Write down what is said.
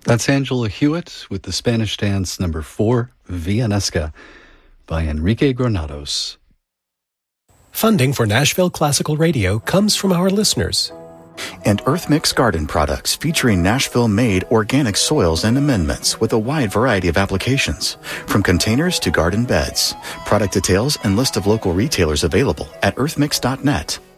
That's Angela Hewitt with the Spanish dance number 4, Villanesca, by Enrique Granados. Funding for Nashville Classical Radio comes from our listeners. And EarthMix Garden products featuring Nashville-made organic soils and amendments with a wide variety of applications, from containers to garden beds. Product details and list of local retailers available at earthmix.net.